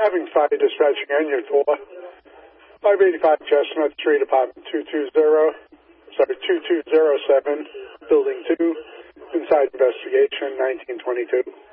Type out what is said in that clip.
Having fire dispatching on your 585 Chestnut Street, apartment 2207, building 2, inside investigation, 1922.